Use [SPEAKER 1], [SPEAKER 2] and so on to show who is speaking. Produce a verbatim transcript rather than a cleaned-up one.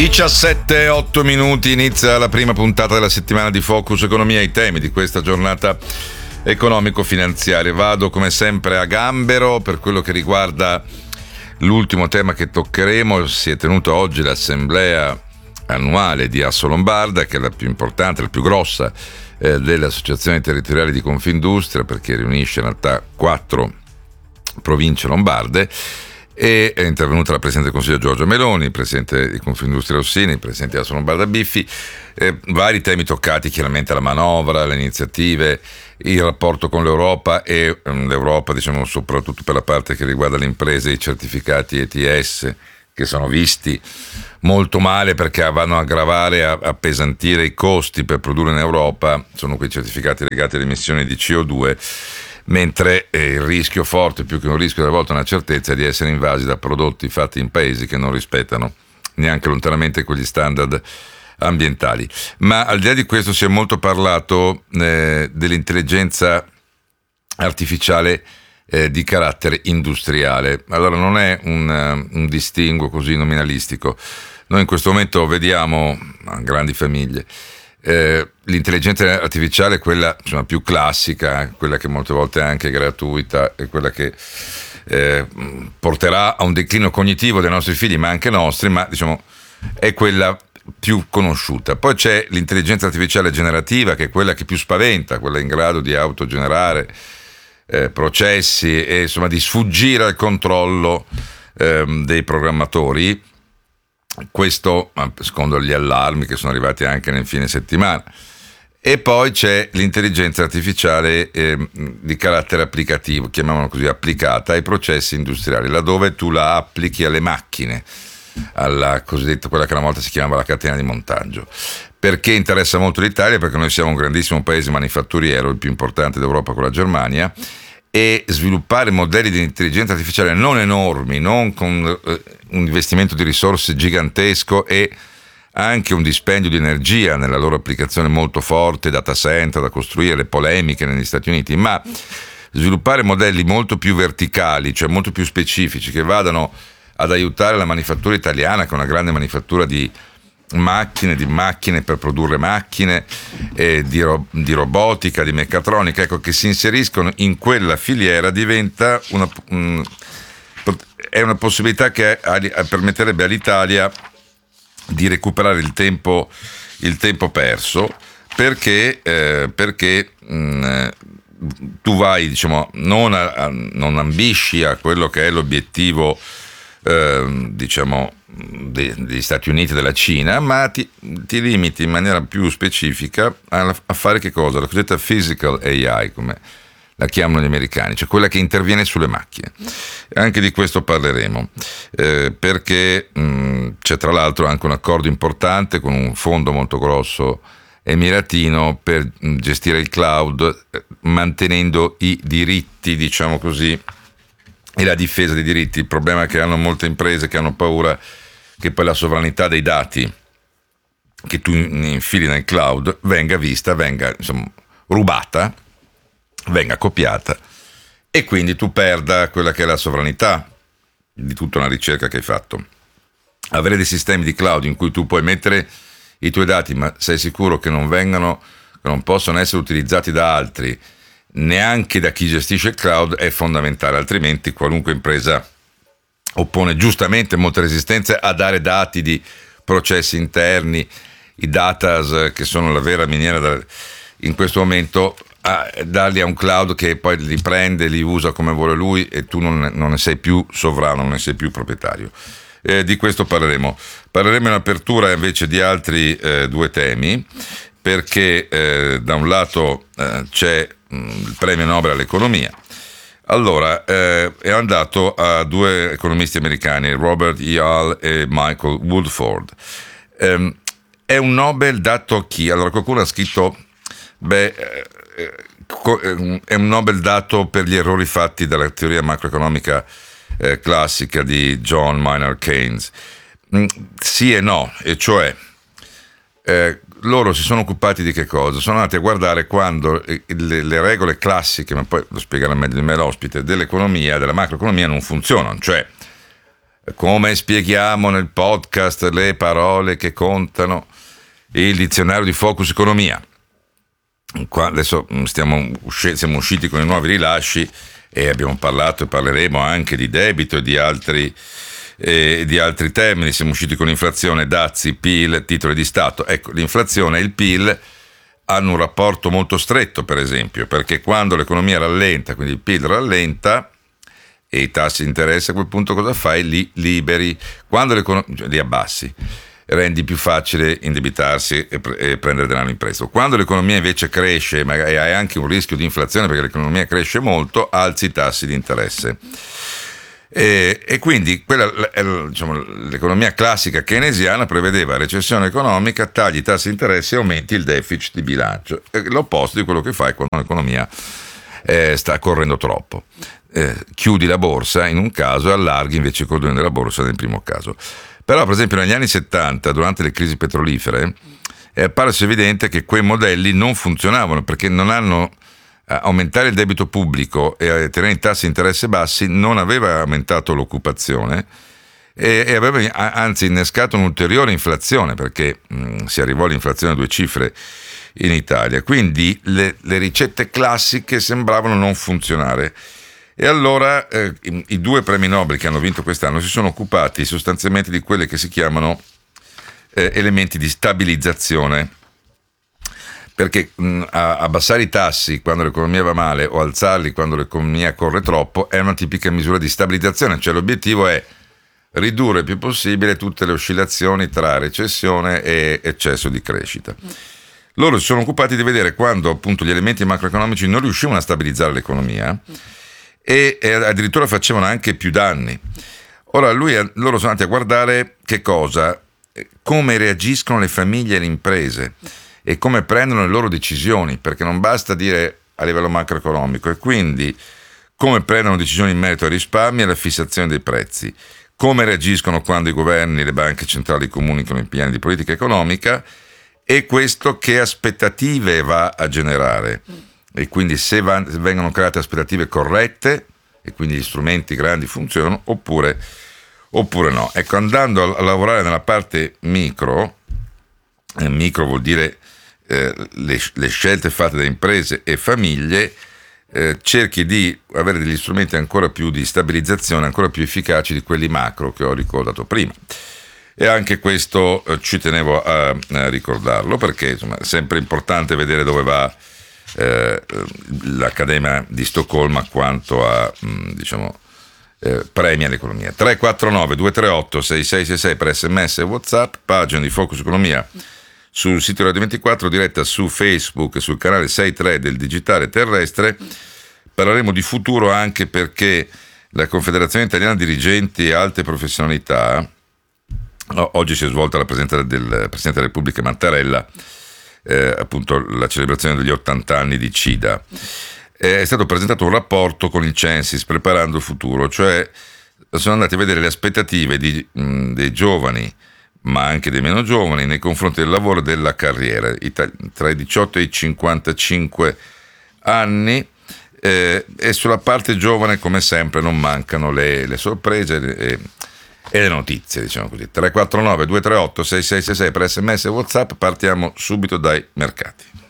[SPEAKER 1] diciassette e otto minuti, inizia la prima puntata della settimana di Focus Economia. I temi di questa giornata economico-finanziaria. Vado come sempre a gambero per quello che riguarda l'ultimo tema che toccheremo. Si è tenuta oggi l'assemblea annuale di Assolombarda, che è la più importante, la più grossa eh, delle associazioni territoriali di Confindustria, perché riunisce in realtà quattro province lombarde. E è intervenuta la Presidente del Consiglio Giorgia Meloni, il Presidente di Confindustria Rossini, il Presidente di Assolombarda Biffi. Eh, vari temi toccati, chiaramente la manovra, le iniziative, il rapporto con l'Europa e um, l'Europa, diciamo, soprattutto per la parte che riguarda le imprese, i certificati E T S, che sono visti molto male perché vanno a aggravare, a appesantire i costi per produrre in Europa. Sono quei certificati legati alle emissioni di C O due, mentre eh, il rischio forte, più che un rischio, della volta una certezza, è di essere invasi da prodotti fatti in paesi che non rispettano neanche lontanamente quegli standard ambientali. Ma al di là di questo si è molto parlato eh, dell'intelligenza artificiale eh, di carattere industriale. Allora non è un, uh, un distinguo così nominalistico. Noi in questo momento vediamo grandi famiglie. Eh, l'intelligenza artificiale è quella, insomma, più classica, quella che molte volte è anche gratuita, è quella che eh, porterà a un declino cognitivo dei nostri figli, ma anche nostri, ma diciamo è quella più conosciuta. Poi c'è l'intelligenza artificiale generativa, che è quella che più spaventa, quella in grado di autogenerare eh, processi e insomma di sfuggire al controllo eh, dei programmatori. Questo secondo gli allarmi che sono arrivati anche nel fine settimana. E poi c'è l'intelligenza artificiale eh, di carattere applicativo, chiamiamola così, applicata ai processi industriali, laddove tu la applichi alle macchine, alla cosiddetta, quella che una volta si chiamava la catena di montaggio. Perché interessa molto l'Italia? Perché noi siamo un grandissimo paese manifatturiero, il più importante d'Europa con la Germania, e sviluppare modelli di intelligenza artificiale non enormi, non con eh, un investimento di risorse gigantesco e anche un dispendio di energia nella loro applicazione molto forte, data center da costruire, le polemiche negli Stati Uniti, ma sviluppare modelli molto più verticali, cioè molto più specifici, che vadano ad aiutare la manifattura italiana, che è una grande manifattura di macchine, di macchine per produrre macchine, eh, di, ro- di robotica, di meccatronica, ecco, che si inseriscono in quella filiera, diventa una, um, è una possibilità che a- permetterebbe all'Italia di recuperare il tempo, il tempo perso, perché, eh, perché mh, tu vai, diciamo, non, a, a, non ambisci a quello che è l'obiettivo eh, diciamo degli Stati Uniti e della Cina, ma ti, ti limiti in maniera più specifica a, a fare che cosa? La cosiddetta physical A I, come la chiamano gli americani, cioè quella che interviene sulle macchine. Anche di questo parleremo, eh, perché mh, c'è tra l'altro anche un accordo importante con un fondo molto grosso emiratino per mh, gestire il cloud, eh, mantenendo i diritti, diciamo così, e la difesa dei diritti. Il problema è che hanno molte imprese che hanno paura che poi la sovranità dei dati che tu infili nel cloud venga vista, venga, insomma, rubata, venga copiata, e quindi tu perda quella che è la sovranità di tutta una ricerca che hai fatto. Avere dei sistemi di cloud in cui tu puoi mettere i tuoi dati, ma sei sicuro che non vengano, che non possono essere utilizzati da altri, neanche da chi gestisce il cloud, è fondamentale. Altrimenti qualunque impresa oppone giustamente molte resistenze a dare dati di processi interni, i data che sono la vera miniera da, in questo momento, a darli a un cloud che poi li prende, li usa come vuole lui, e tu non, non ne sei più sovrano, non ne sei più proprietario. Eh, di questo parleremo. Parleremo in apertura invece di altri eh, due temi, perché eh, da un lato eh, c'è mh, il premio Nobel all'economia. Allora, eh, è andato a due economisti americani, Robert E. Hall e Michael Woodford. Eh, è un Nobel dato a chi? Allora, qualcuno ha scritto, beh, eh, è un Nobel dato per gli errori fatti dalla teoria macroeconomica eh, classica di John Maynard Keynes. Mm, sì e no, e cioè eh, loro si sono occupati di che cosa? Sono andati a guardare quando le, le regole classiche, ma poi lo spiegherà meglio di me l'ospite, dell'economia, della macroeconomia non funzionano, cioè come spieghiamo nel podcast le parole che contano, il dizionario di Focus Economia. Qua adesso stiamo usci- siamo usciti con i nuovi rilasci e abbiamo parlato e parleremo anche di debito e di altri, eh, di altri termini. Siamo usciti con inflazione, dazi, P I L, titoli di Stato. Ecco, l'inflazione e il P I L hanno un rapporto molto stretto, per esempio, perché quando l'economia rallenta, quindi il P I L rallenta e i tassi di interesse, a quel punto cosa fai? Li liberi, quando l'economia, cioè, li abbassi, rendi più facile indebitarsi e, pre- e prendere denaro in prestito. Quando l'economia invece cresce e hai anche un rischio di inflazione perché l'economia cresce molto, alzi i tassi di interesse. E, e quindi quella, diciamo, l'economia classica keynesiana prevedeva recessione economica, tagli i tassi di interesse e aumenti il deficit di bilancio. È l'opposto di quello che fai quando l'economia eh, sta correndo troppo. Eh, chiudi la borsa in un caso e allarghi invece il cordone della borsa nel primo caso. Però per esempio negli anni settanta, durante le crisi petrolifere, è apparso evidente che quei modelli non funzionavano perché non hanno eh, aumentare il debito pubblico e eh, tenere i tassi di interesse bassi non aveva aumentato l'occupazione e, e aveva anzi innescato un'ulteriore inflazione perché mh, si arrivò all'inflazione a due cifre in Italia. Quindi le, le ricette classiche sembravano non funzionare. E allora eh, i, i due premi Nobel che hanno vinto quest'anno si sono occupati sostanzialmente di quelli che si chiamano eh, elementi di stabilizzazione, perché mh, a, abbassare i tassi quando l'economia va male o alzarli quando l'economia corre troppo è una tipica misura di stabilizzazione, cioè l'obiettivo è ridurre il più possibile tutte le oscillazioni tra recessione e eccesso di crescita. Loro si sono occupati di vedere quando appunto gli elementi macroeconomici non riuscivano a stabilizzare l'economia e addirittura facevano anche più danni. Ora lui, loro sono andati a guardare che cosa, come reagiscono le famiglie e le imprese e come prendono le loro decisioni, perché non basta dire a livello macroeconomico, e quindi come prendono decisioni in merito ai risparmi e alla fissazione dei prezzi, come reagiscono quando i governi e le banche centrali comunicano i piani di politica economica e questo che aspettative va a generare. E quindi se van- vengono create aspettative corrette e quindi gli strumenti grandi funzionano oppure, oppure no. Ecco, andando a, a lavorare nella parte micro, eh, micro vuol dire eh, le, le scelte fatte da imprese e famiglie, eh, cerchi di avere degli strumenti ancora più di stabilizzazione, ancora più efficaci di quelli macro che ho ricordato prima. E anche questo eh, ci tenevo a, a ricordarlo perché insomma è sempre importante vedere dove va Eh, l'Accademia di Stoccolma quanto a mh, diciamo eh, premi all'economia. Tre quattro nove due tre otto sei sei sei sei per sms e WhatsApp, pagina di Focus Economia sul sito Radio ventiquattro, diretta su Facebook e sul canale sei tre del digitale terrestre. Parleremo di futuro anche perché la Confederazione Italiana Dirigenti e Alte Professionalità, oggi si è svolta la presenza del Presidente della Repubblica Mattarella, Eh, appunto la celebrazione degli ottanta anni di CIDA, eh, è stato presentato un rapporto con il Censis Preparando il Futuro, cioè sono andati a vedere le aspettative di, mh, dei giovani ma anche dei meno giovani nei confronti del lavoro e della carriera Itali- tra i diciotto e i cinquantacinque anni, eh, e sulla parte giovane come sempre non mancano le, le sorprese e, e le notizie, diciamo così. Tre quattro nove due tre otto sei sei sei sei per sms e WhatsApp. Partiamo subito dai mercati.